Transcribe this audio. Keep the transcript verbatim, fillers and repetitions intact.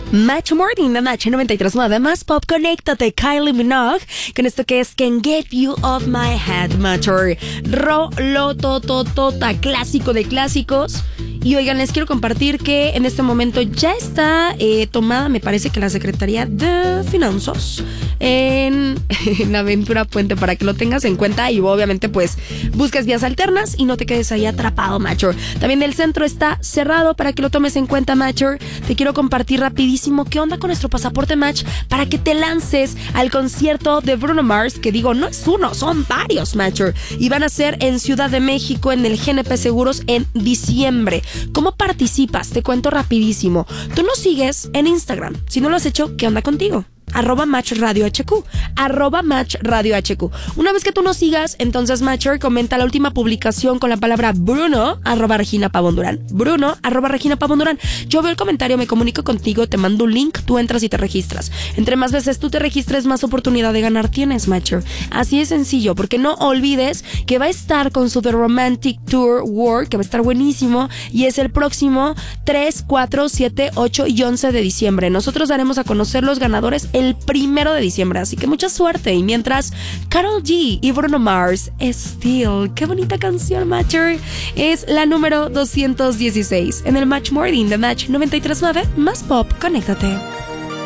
Match Morning de Match noventa y tres punto nueve, más pop, conéctate, Kylie Minogue, con esto que es Can't Get You Off My Head, Matter. Rolotototota, clásico de clásicos. Y oigan, les quiero compartir que en este momento ya está eh, tomada, me parece que la Secretaría de Finanzas en, en Aventura Puente, para que lo tengas en cuenta y obviamente pues busques vías alternas y no te quedes ahí atrapado, Matcher. También el centro está cerrado para que lo tomes en cuenta, Matcher. Te quiero compartir rapidísimo qué onda con nuestro pasaporte Match para que te lances al concierto de Bruno Mars, que digo, no es uno, son varios, Matcher, y van a ser en Ciudad de México en el G N P Seguros en diciembre. ¿Cómo participas? Te cuento rapidísimo. Tú nos sigues en Instagram. Si no lo has hecho, ¿qué onda contigo? Arroba Match Radio H Q. Arroba Match Radio H Q. Una vez que tú nos sigas, entonces Matcher comenta la última publicación con la palabra Bruno, arroba Regina Pavón Durán. Bruno, arroba Regina Pavón Durán. Yo veo el comentario, me comunico contigo, te mando un link, tú entras y te registras. Entre más veces tú te registres, más oportunidad de ganar tienes, Matcher. Así es sencillo, porque no olvides que va a estar con su The Romantic Tour World, que va a estar buenísimo, y es el próximo tres, cuatro, siete, ocho y once de diciembre. Nosotros daremos a conocer los ganadores el primero de diciembre, así que mucha suerte. Y mientras, Karol G y Bruno Mars, Still, qué bonita canción, Matcher, es la número doscientos dieciséis en el Match Morning de Match noventa y tres punto nueve, más pop, conéctate.